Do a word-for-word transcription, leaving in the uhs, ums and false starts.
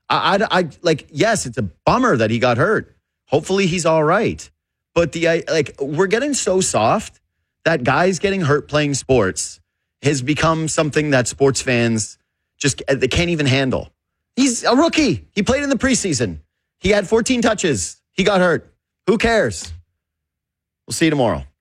I, I, I like, yes, it's a bummer that he got hurt. Hopefully he's all right. But the I, like, we're getting so soft that guys getting hurt playing sports has become something that sports fans just they can't even handle. He's a rookie. He played in the preseason. He had fourteen touches. He got hurt. Who cares? We'll see you tomorrow.